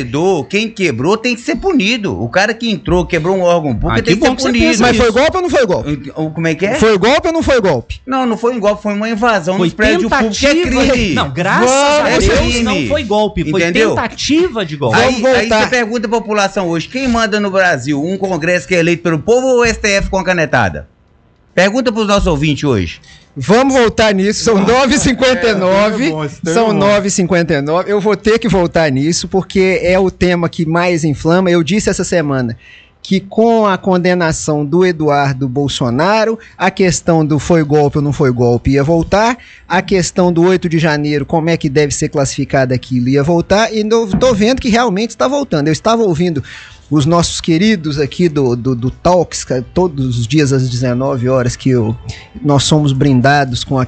torcedor, quem quebrou tem que ser punido. O cara que entrou, quebrou um órgão público, tem que ser punido. Mas foi golpe ou não foi golpe? Como é que é? Foi golpe ou não foi golpe? Não foi um golpe, foi uma invasão nos prédios públicos, que é crime. Não, graças a Deus não foi golpe, foi tentativa de golpe. Aí você pergunta à população hoje, quem manda no Brasil? Um congresso que é eleito pelo povo ou o STF com a canetada? Pergunta para os nossos ouvintes hoje. Vamos voltar nisso, são 9h59, são 9h59, eu vou ter que voltar nisso, porque é o tema que mais inflama. Eu disse essa semana que com a condenação do Eduardo Bolsonaro, a questão do foi golpe ou não foi golpe ia voltar, a questão do 8 de janeiro, como é que deve ser classificado aquilo ia voltar, e estou vendo que realmente está voltando. Eu estava ouvindo os nossos queridos aqui do Talks, todos os dias às 19 horas que nós somos brindados com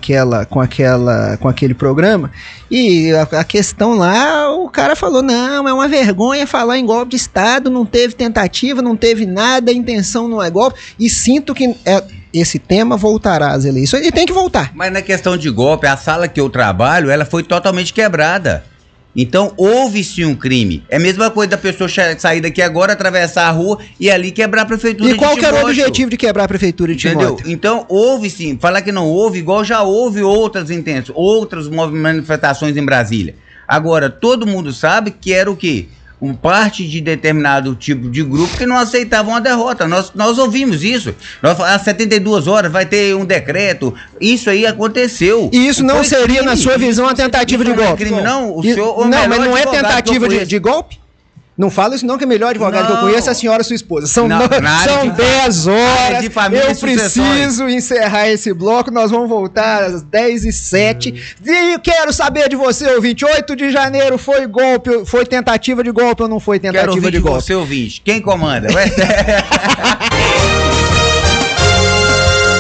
aquele programa, e a questão lá, o cara falou, não, é uma vergonha falar em golpe de Estado, não teve tentativa, não teve nada, a intenção não é golpe, e sinto que esse tema voltará às eleições, e tem que voltar. Mas na questão de golpe, a sala que eu trabalho, ela foi totalmente quebrada. Então, houve sim um crime. É a mesma coisa da pessoa sair daqui agora, atravessar a rua e ali quebrar a prefeitura de Timóteo. E qual que era o objetivo de quebrar a prefeitura de Timóteo? Entendeu? Então, houve sim. Falar que não houve, igual já houve outras manifestações em Brasília. Agora, todo mundo sabe que era o quê? Parte de determinado tipo de grupo que não aceitavam a derrota. Nós ouvimos isso. Às 72 horas vai ter um decreto. Isso aí aconteceu. E isso não seria, na sua visão, uma tentativa de golpe? Não é crime, não? Não, mas não é tentativa de golpe? Não fala isso não, que é o melhor advogado que eu conheço é a senhora, sua esposa. São 10 horas, eu preciso encerrar esse bloco, nós vamos voltar às 10h07. E quero saber de você, ouvinte, 8 de janeiro foi golpe, foi tentativa de golpe ou não foi tentativa de golpe? Você, ouvinte, quem comanda?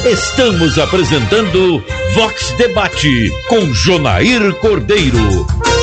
Estamos apresentando Vox Debate com Jonair Cordeiro.